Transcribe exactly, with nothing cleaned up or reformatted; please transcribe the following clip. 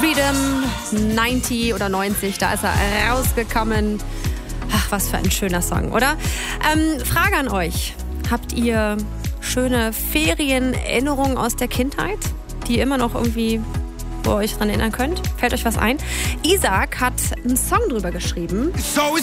Freedom neunzig oder neunzig, da ist er rausgekommen. Ach, was für ein schöner Song, oder? Ähm, Frage an euch. Habt ihr schöne Ferienerinnerungen aus der Kindheit, die ihr immer noch irgendwie, wo ihr euch dran erinnern könnt? Fällt euch was ein? Isaac hat einen Song drüber geschrieben. So